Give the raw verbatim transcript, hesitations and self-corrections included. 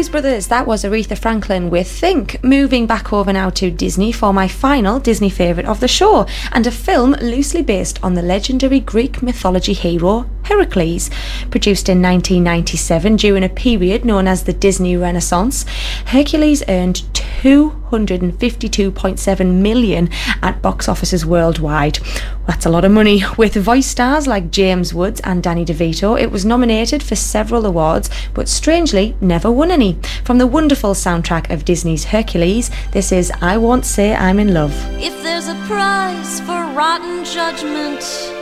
Blues Brothers, that was Aretha Franklin with Think. Moving back over now to Disney for my final Disney favourite of the show, and a film loosely based on the legendary Greek mythology hero Heracles. Produced in nineteen ninety-seven during a period known as the Disney Renaissance, Hercules earned two hundred fifty-two point seven million at box offices worldwide. That's a lot of money. With voice stars like James Woods and Danny DeVito, it was nominated for several awards, but strangely never won any. From the wonderful soundtrack of Disney's Hercules, this is I Won't Say I'm in Love. If there's a price for rotten judgment,